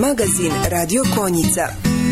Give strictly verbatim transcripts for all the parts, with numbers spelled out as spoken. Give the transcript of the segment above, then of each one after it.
Magazin Radio Konjica.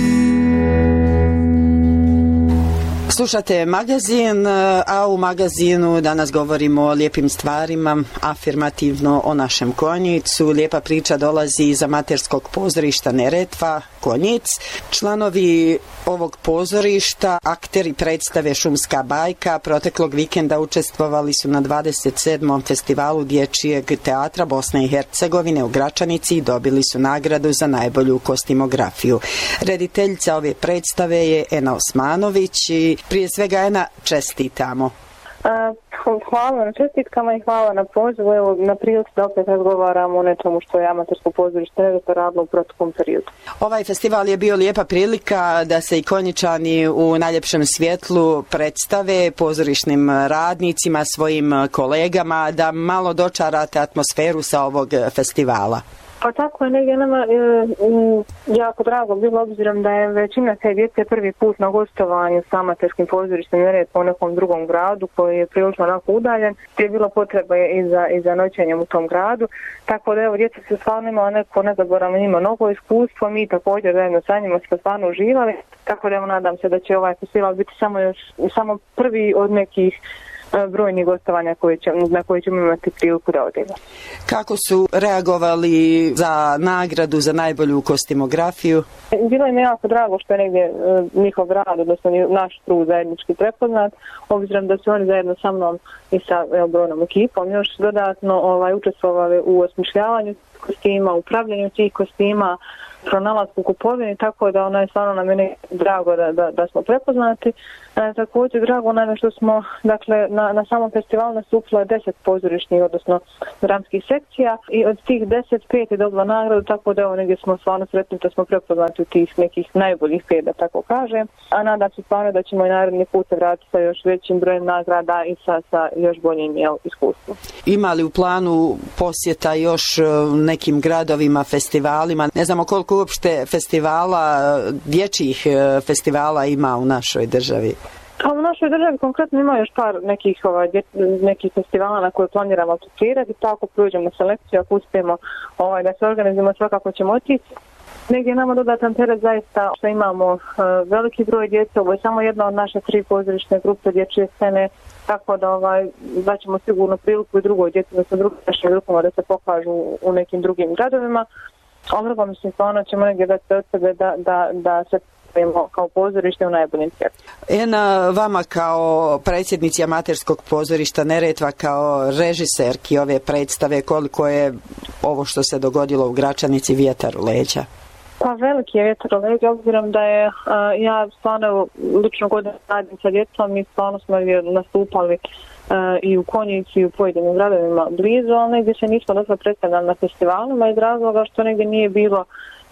Slušate magazin, a u magazinu danas govorimo o lijepim stvarima, afirmativno o našem Konjicu. Lijepa priča dolazi iz amaterskog pozorišta Neretva, Konjic. Članovi ovog pozorišta, akteri predstave Šumska bajka, proteklog vikenda učestvovali su na dvadeset sedmom festivalu dječjeg teatra Bosne i Hercegovine u Gračanici i dobili su nagradu za najbolju kostimografiju. Rediteljica ove predstave je Ena Osmanović i prije svega, Ena, čestitamo. A, hvala na čestitkama i hvala na pozivu. Evo, na prilici da opet razgovaramo o nečemu što je amatersko pozorište Neretva radilo u proteklom periodu. Ovaj festival je bio lijepa prilika da se i Konjičani u najljepšem svjetlu predstave pozorišnim radnicima, svojim kolegama, da malo dočarate atmosferu sa ovog festivala. Pa tako je negdje nama e, m, jako drago bilo, obzirom da je većina te djece prvi put na gostovanju sa amaterskim pozorištem Neretva u nekom drugom gradu koji je prilično onako udaljen, gdje je bilo potreba i za, i za noćenjem u tom gradu. Tako da evo, djeca su stvarno imala neko nezaboravno njima novo iskustvo, mi također zajedno sa njima smo stvarno uživali. Tako da evo, nadam se da će ovaj festival biti samo, još, samo prvi od nekih brojnih gostovanja koje će, na koje ćemo imati priliku da odemo. Kako su reagovali za nagradu za najbolju kostimografiju? Bilo im je jako drago što je negdje e, njihov rad, odnosno naš trud zajednički prepoznat, obzirom da su oni zajedno sa mnom i sa evo, brojnom ekipom još dodatno ovaj, učestvovali u osmišljavanju kostima, upravljanju tih kostima, pronalasku kupovini, tako da ona je stvarno nam je drago da, da, da smo prepoznati. E, također drago nam je što smo, dakle, na, na samom festivalu nastupilo deset pozorišnih, odnosno dramskih sekcija i od tih deset, pet je dobila nagradu, tako da evo negdje smo stvarno sretni da smo prepoznati u tih nekih najboljih pet, da tako kažem. A nadam se stvarno da ćemo i naredni put se vratiti sa još većim brojem nagrada i sa, sa još boljim jel, iskustvom. Ima li u planu posjeta još nekim gradovima, festivalima? Ne znamo koliko uopšte festivala, dječjih festivala ima u našoj državi. A u našoj državi konkretno ima još par nekih, ovaj, nekih festivala na koje planiramo aplicirati, tako prođemo selekciju, ako uspijemo ovaj, da se organizujemo, svakako ćemo otići. Negdje nama dodatan teret zaista što imamo uh, veliki broj djece, ovo je samo jedna od naše tri pozorišne grupe dječje scene, tako da ovaj, daćemo sigurno priliku i drugoj djeci, da se drugim našim grupama da se pokažu u nekim drugim gradovima. Obrgo mislim stvarno ćemo negdje da se od sebe da, da, da se kao pozorište u najboljim svijetu. Ena, vama kao predsjednici amaterskog pozorišta Neretva, kao režiserki ove predstave, koliko je ovo što se dogodilo u Gračanici vjetar u leđa? Pa veliki je vjetar u leđa, obzirom da je uh, ja stvarno lično godinu radim sa djecom i stvarno smo nastupali uh, i u Konjici i u pojedinim gradovima blizu, ali negdje se nismo dosta predstavljali na festivalima iz razloga što negdje nije bilo,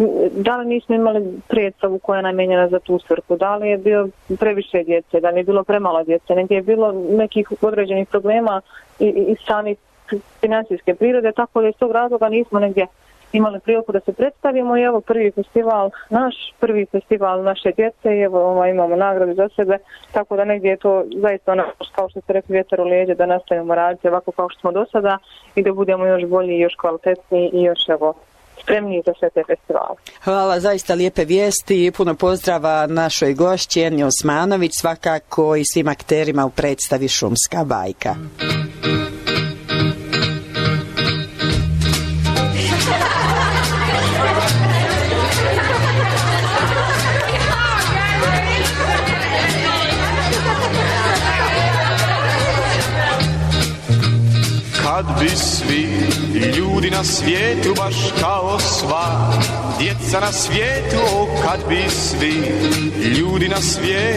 da li nismo imali predstavu koja je namijenjena za tu svrhu, da li je bio previše djece, da li je bilo premalo djece, negdje je bilo nekih određenih problema i, i sami financijske prirode, tako da iz tog razloga nismo negdje imali priliku da se predstavimo i evo prvi festival, naš prvi festival naše djece i evo ovaj, imamo nagradu za sebe, tako da negdje je to zaista ono, kao što ste rekli, vjetar u leđe, da nastavimo raditi ovako kao što smo do sada i da budemo još bolji i još kvalitetniji i još evo spremniji za sve te festivale. Hvala, zaista lijepe vijesti i puno pozdrava našoj gošći Eni Osmanović, svakako i svim akterima u predstavi Šumska bajka. Kad bi svi ljudi na svijetu baš kao sva djeca na svijetu, o kad bi svi ljudi na svijetu